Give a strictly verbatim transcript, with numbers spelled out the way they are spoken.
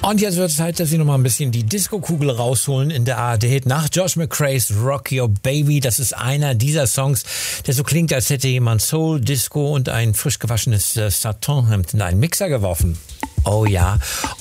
Und jetzt wird es Zeit, dass wir noch mal ein bisschen die Disco-Kugel rausholen in der A R D. Nach Josh McRae's Rock Your Baby. Das ist einer dieser Songs, der so klingt, als hätte jemand Soul, Disco und ein frisch gewaschenes äh, Satinhemd in einen Mixer geworfen. Oh ja.